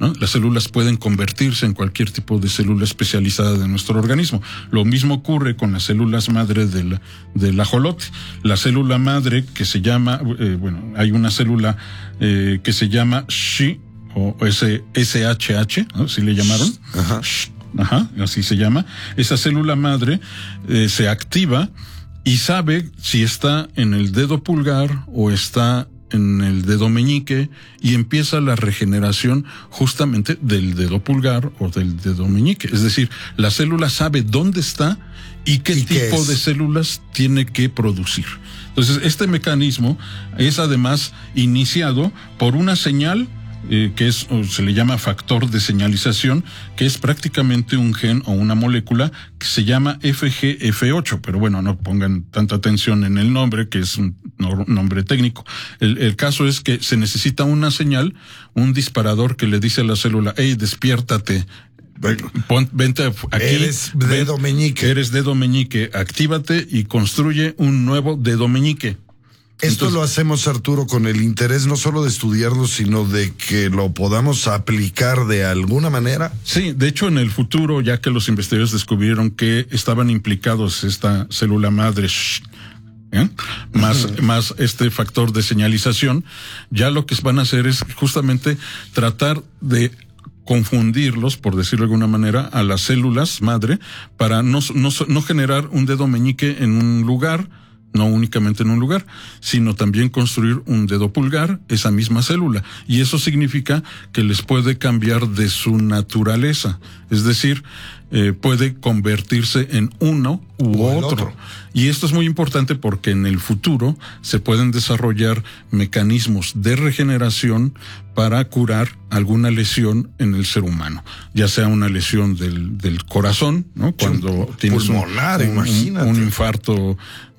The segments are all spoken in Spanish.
¿no? Las células pueden convertirse en cualquier tipo de célula especializada de nuestro organismo. Lo mismo ocurre con las células madre del ajolote. La célula madre que se llama, hay una célula que se llama SHI o SHH, ¿no? ¿Sí le llamaron? Ajá, así se llama. Esa célula madre se activa y sabe si está en el dedo pulgar o está en el dedo meñique, y empieza la regeneración justamente del dedo pulgar o del dedo meñique. Es decir, la célula sabe dónde está y qué tipo de células tiene que producir. Entonces, este mecanismo es además iniciado por una señal que se le llama factor de señalización, que es prácticamente un gen o una molécula que se llama FGF8, pero bueno, no pongan tanta atención en el nombre, que es un nombre técnico. El caso es que se necesita una señal, un disparador que le dice a la célula: hey, despiértate, vente aquí, eres dedo meñique, actívate y construye un nuevo dedo meñique. Esto lo hacemos, Arturo, con el interés no solo de estudiarlo, sino de que lo podamos aplicar de alguna manera. Sí, de hecho, en el futuro, ya que los investigadores descubrieron que estaban implicados esta célula madre, más este factor de señalización, ya lo que van a hacer es justamente tratar de confundirlos, por decirlo de alguna manera, a las células madre, para no generar un dedo meñique en un lugar, no únicamente en un lugar, sino también construir un dedo pulgar, esa misma célula. Y eso significa que les puede cambiar de su naturaleza. Es decir, puede convertirse en uno u otro. Y esto es muy importante porque en el futuro se pueden desarrollar mecanismos de regeneración para curar alguna lesión en el ser humano, ya sea una lesión del corazón, ¿no? Cuando tienes un infarto,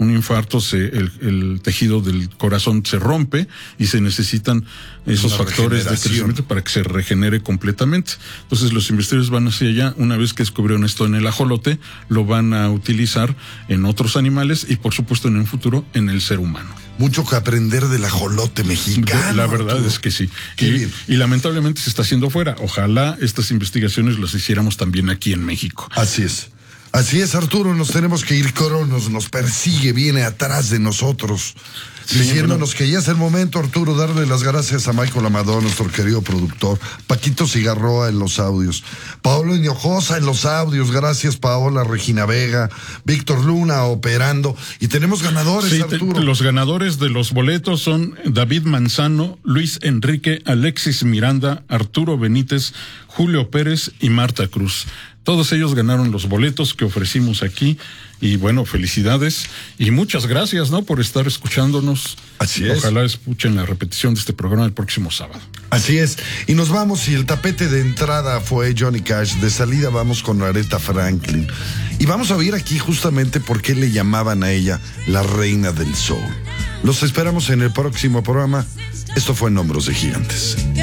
el tejido del corazón se rompe y se necesitan esos factores de crecimiento para que se regenere completamente. Entonces los investigadores van hacia allá. Una vez que descubrieron esto en el ajolote, lo van a utilizar en otros animales y por supuesto en el futuro en el ser humano. Mucho que aprender del ajolote mexicano. La verdad es que sí. Y lamentablemente se está haciendo fuera. Ojalá estas investigaciones las hiciéramos también aquí en México. Así es, Arturo, nos tenemos que ir. Cronos nos persigue, viene atrás de nosotros, diciéndonos que ya es el momento, Arturo, darle las gracias a Michael Amador, nuestro querido productor, Paquito Cigarroa en los audios, Paolo Hinojosa en los audios, gracias Paola, Regina Vega, Víctor Luna operando, y tenemos ganadores, Arturo. Los ganadores de los boletos son David Manzano, Luis Enrique, Alexis Miranda, Arturo Benítez, Julio Pérez y Marta Cruz. Todos ellos ganaron los boletos que ofrecimos aquí y bueno, felicidades y muchas gracias, ¿no? Por estar escuchándonos. Así es. Ojalá escuchen la repetición de este programa el próximo sábado. Así es. Y nos vamos, y el tapete de entrada fue Johnny Cash, de salida vamos con Aretha Franklin. Y vamos a ver aquí justamente por qué le llamaban a ella la reina del soul. Los esperamos en el próximo programa. Esto fue En Hombros de Gigantes.